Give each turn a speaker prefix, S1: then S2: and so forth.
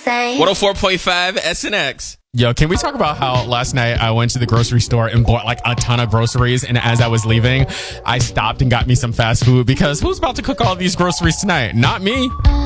S1: insane.
S2: 104.5 SNX.
S3: Yo, can we talk about how last night I went to the grocery store and bought like a ton of groceries, and as I was leaving, I stopped and got me some fast food because who's about to cook all these groceries tonight? Not me.